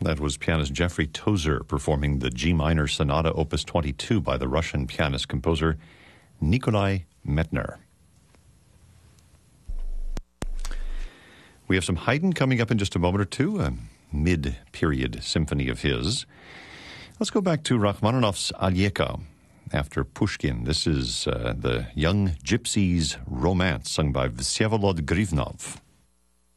That was pianist Jeffrey Tozer performing the G minor Sonata Opus 22 by the Russian pianist-composer Nikolai Medtner. We have some Haydn coming up in just a moment or two, a mid-period symphony of his. Let's go back to Rachmaninoff's Alyeka after Pushkin. This is the Young Gypsy's Romance, sung by Vsevolod Grivnov.